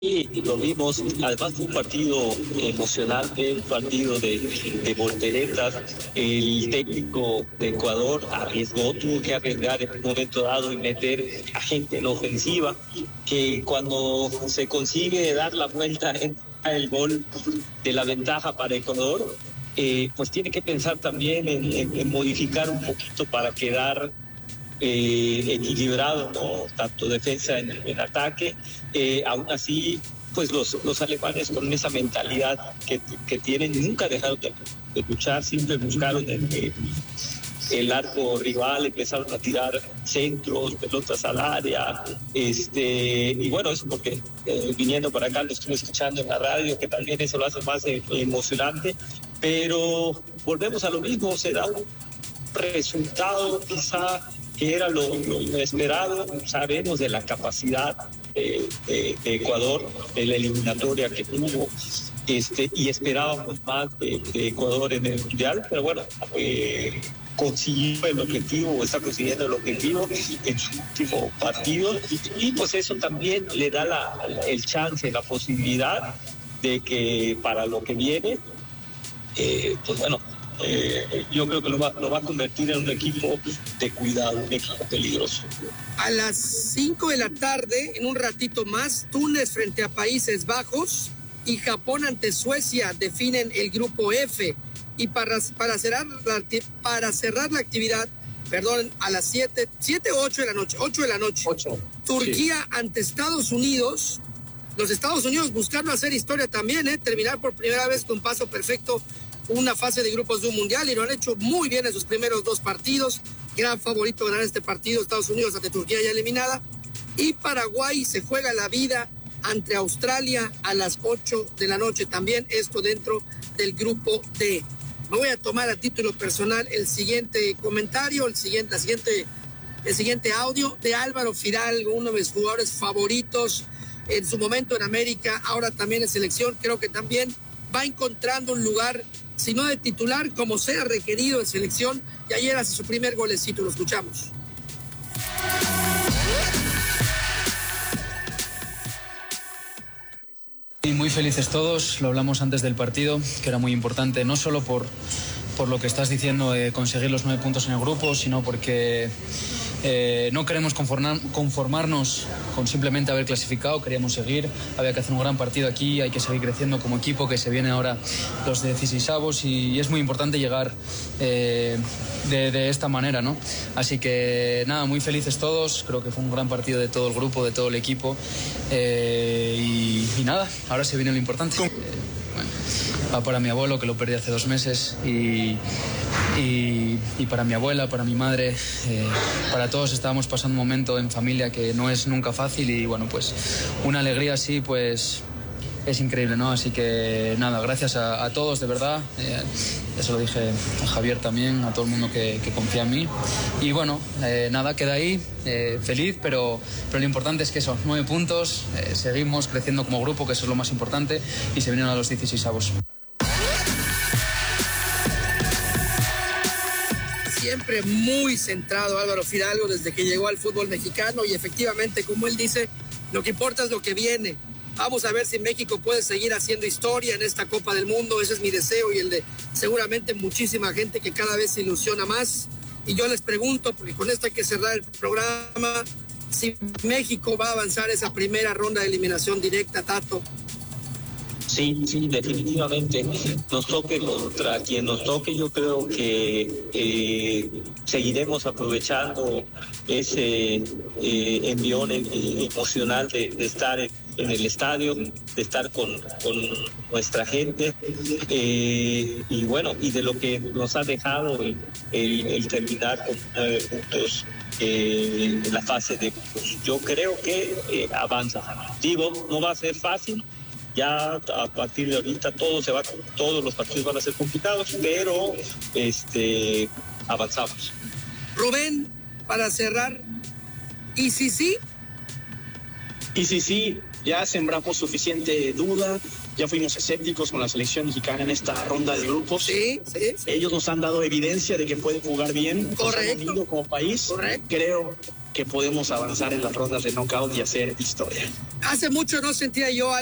Y lo vimos, además de un partido emocionante, un partido de volteretas. El técnico de Ecuador tuvo que arriesgar en un momento dado y meter a gente en ofensiva, que cuando se consigue dar la vuelta en el gol de la ventaja para Ecuador, pues tiene que pensar también en modificar un poquito para quedar equilibrado, ¿no? Tanto defensa en ataque. Aún así, pues los alemanes con esa mentalidad que tienen, nunca dejaron de luchar, siempre buscaron el arco rival, empezaron a tirar centros, pelotas al área, y bueno, eso porque viniendo para acá lo estuve escuchando en la radio, que también eso lo hace más emocionante, pero volvemos a lo mismo, se da un resultado quizá que era lo esperado. Sabemos de la capacidad de Ecuador, de la eliminatoria que tuvo, y esperábamos más de Ecuador en el Mundial, pero bueno, consiguió el objetivo, o está consiguiendo el objetivo en su último partido, y pues eso también le da el chance, la posibilidad de que para lo que viene, pues bueno, yo creo que lo va a convertir en un equipo de cuidado, un equipo peligroso. A las 5 de la tarde, en un ratito más, Túnez frente a Países Bajos y Japón ante Suecia definen el grupo F. Y para cerrar la actividad, a las 7 o 8 de la noche, 8 de la noche, 8. Turquía ante Estados Unidos. Los Estados Unidos buscando hacer historia también, terminar por primera vez con paso perfecto una fase de grupos de un mundial, y lo han hecho muy bien en sus primeros 2 partidos. Gran favorito ganar este partido, Estados Unidos ante Turquía ya eliminada. Y Paraguay se juega la vida ante Australia a las 8 de la noche, también esto dentro del grupo D. Me voy a tomar a título personal el siguiente comentario, el siguiente audio de Álvaro Fidalgo, uno de mis jugadores favoritos en su momento en América, ahora también en selección. Creo que también va encontrando un lugar, si no de titular, como sea requerido en selección, y ayer hace su primer golecito. Lo escuchamos. Y muy felices todos, lo hablamos antes del partido, que era muy importante, no solo por lo que estás diciendo de conseguir los 9 puntos en el grupo, sino porque no queremos conformarnos con simplemente haber clasificado, queríamos seguir, había que hacer un gran partido aquí, hay que seguir creciendo como equipo, que se vienen ahora los 16avos, y es muy importante llegar de esta manera, ¿no? Así que nada, muy felices todos, creo que fue un gran partido de todo el grupo, de todo el equipo, y nada, ahora se viene lo importante. Va para mi abuelo, que lo perdí hace 2 meses, y para mi abuela, para mi madre, para todos. Estábamos pasando un momento en familia que no es nunca fácil, y bueno, pues una alegría así, pues es increíble, ¿no? Así que nada, gracias a todos, de verdad. Eso lo dije a Javier también, a todo el mundo que confía en mí. Y bueno, nada, queda ahí, feliz, pero lo importante es que esos 9 puntos, seguimos creciendo como grupo, que eso es lo más importante, y se vienen a los 16avos. Siempre muy centrado Álvaro Fidalgo desde que llegó al fútbol mexicano, y efectivamente, como él dice, lo que importa es lo que viene. Vamos a ver si México puede seguir haciendo historia en esta Copa del Mundo. Ese es mi deseo y el de seguramente muchísima gente que cada vez se ilusiona más. Y yo les pregunto, porque con esto hay que cerrar el programa, si México va a avanzar esa primera ronda de eliminación directa, Tato. Sí, definitivamente. Nos toque contra quien nos toque, yo creo que seguiremos aprovechando ese envión emocional de estar en el estadio, de estar con nuestra gente, y bueno, y de lo que nos ha dejado el terminar con 9 puntos en la fase de grupos. Yo creo que avanza. Digo, no va a ser fácil. Ya a partir de ahorita todos los partidos van a ser complicados, pero avanzamos. Rubén, para cerrar, ¿y si sí? Y sí, ya sembramos suficiente duda, ya fuimos escépticos con la selección mexicana en esta ronda de grupos. Sí. Ellos nos han dado evidencia de que pueden jugar bien. Correcto. Como país. Correcto. Creo que podemos avanzar en las rondas de knockout y hacer historia. Hace mucho no sentía yo